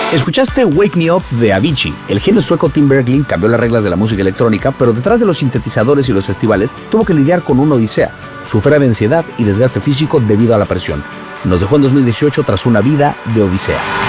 Escuchaste Wake Me Up de Avicii. El genio sueco Tim Bergling cambió las reglas de la música electrónica, pero detrás de los sintetizadores y los festivales tuvo que lidiar con una odisea. Sufría de ansiedad y desgaste físico debido a la presión. Nos dejó en 2018 tras una vida de odisea.